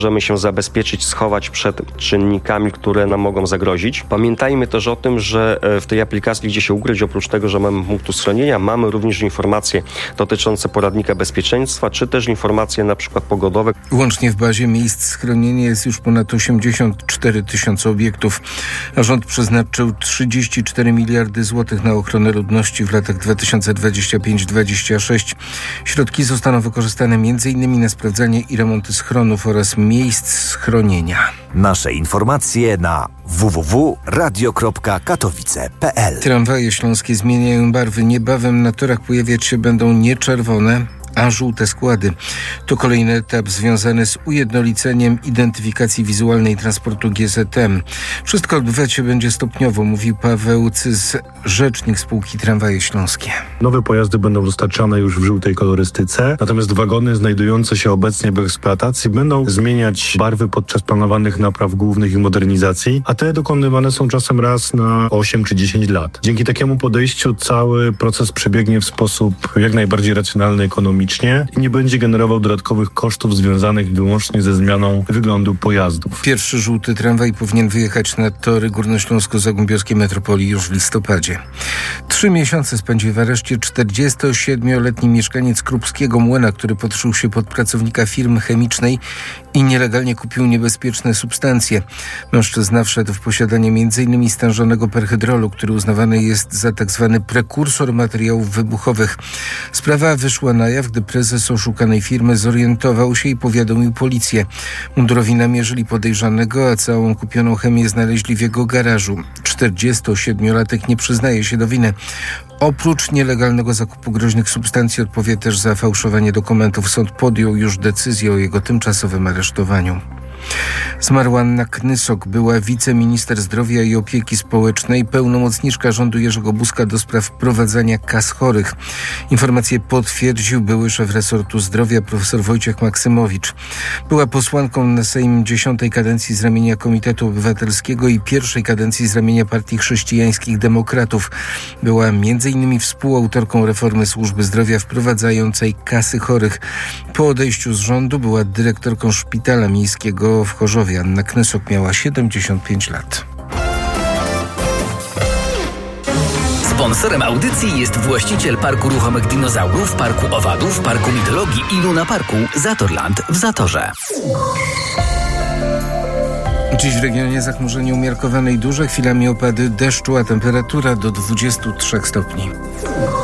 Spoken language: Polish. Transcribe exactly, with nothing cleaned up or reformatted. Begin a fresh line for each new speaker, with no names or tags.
Możemy się zabezpieczyć, schować przed czynnikami, które nam mogą zagrozić. Pamiętajmy też o tym, że w tej aplikacji, gdzie się ukryć, oprócz tego, że mamy punktu schronienia, mamy również informacje dotyczące poradnika bezpieczeństwa, czy też informacje na przykład pogodowe.
Łącznie w bazie miejsc schronienia jest już ponad osiemdziesiąt cztery tysiące obiektów, a rząd przeznaczył trzydzieści cztery miliardy złotych na ochronę ludności w latach dwa tysiące dwudziestym piątym do dwudziestego szóstego. Środki zostaną wykorzystane między innymi na sprawdzanie i remonty schronów oraz miejsc schronienia.
Nasze informacje na w w w kropka radio kropka katowice kropka p l.
Tramwaje śląskie zmieniają barwy. Niebawem na torach pojawiać się będą nie czerwone, a żółte składy. To kolejny etap związany z ujednoliceniem identyfikacji wizualnej transportu G Z M. Wszystko odbywać się będzie stopniowo, mówił Paweł Cys, rzecznik spółki Tramwaje Śląskie.
Nowe pojazdy będą dostarczane już w żółtej kolorystyce, natomiast wagony znajdujące się obecnie w eksploatacji będą zmieniać barwy podczas planowanych napraw głównych i modernizacji, a te dokonywane są czasem raz na osiem czy dziesięć lat. Dzięki takiemu podejściu cały proces przebiegnie w sposób jak najbardziej racjonalny, ekonomiczny i nie będzie generował dodatkowych kosztów związanych wyłącznie ze zmianą wyglądu pojazdów.
Pierwszy żółty tramwaj powinien wyjechać na tory Górnośląsko-Zagłębiowskiej Metropolii już w listopadzie. Trzy miesiące spędził w areszcie czterdziestosiedmioletni mieszkaniec Krupskiego Młyna, który podszył się pod pracownika firmy chemicznej i nielegalnie kupił niebezpieczne substancje. Mężczyzna wszedł w posiadanie m in stężonego perhydrolu, który uznawany jest za tzw. prekursor materiałów wybuchowych. Sprawa wyszła na jaw, gdy prezes oszukanej firmy zorientował się i powiadomił policję. Mundurowi namierzyli podejrzanego, a całą kupioną chemię znaleźli w jego garażu. czterdziestosiedmiolatek nie przyznaje się do winy. Oprócz nielegalnego zakupu groźnych substancji odpowie też za fałszowanie dokumentów. Sąd podjął już decyzję o jego tymczasowym aresztowaniu. Zmarła Anna Knysok, była wiceminister zdrowia i opieki społecznej, pełnomocniczka rządu Jerzego Buzka do spraw wprowadzania kas chorych. Informację potwierdził były szef resortu zdrowia profesor Wojciech Maksymowicz. Była posłanką na Sejm dziesiątej kadencji z ramienia Komitetu Obywatelskiego i pierwszej kadencji z ramienia Partii Chrześcijańskich Demokratów. Była m in współautorką reformy służby zdrowia wprowadzającej kasy chorych. Po odejściu z rządu była dyrektorką szpitala miejskiego w Chorzowie. Anna Knysok miała siedemdziesiąt pięć lat.
Sponsorem audycji jest właściciel Parku Ruchomych Dinozaurów, Parku Owadów, Parku Mitologii i Luna Parku Zatorland w Zatorze.
Dziś w regionie zachmurzenie umiarkowane i duże, chwilami opady deszczu, a temperatura do dwudziestu trzech stopni.